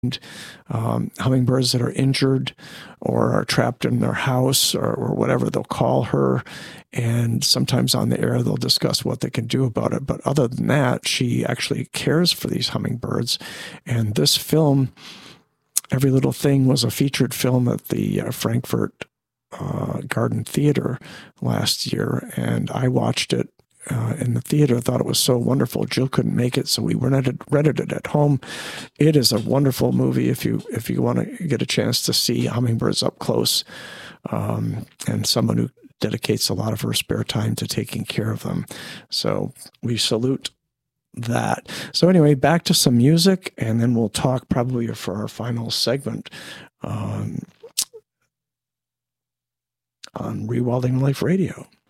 hummingbirds that are injured or are trapped in their house or whatever. They'll call her, and sometimes on the air they'll discuss what they can do about it. But other than that, she actually cares for these hummingbirds. And this film, Every Little Thing, was a featured film at the Frankfurt Garden Theater last year, and I watched it in the theater. Thought it was so wonderful. Jill couldn't make it, so we rented it at home. It is a wonderful movie if you want to get a chance to see hummingbirds up close, and someone who dedicates a lot of her spare time to taking care of them. So we salute that. So anyway, back to some music, and then we'll talk probably for our final segment on Rewilding Life Radio.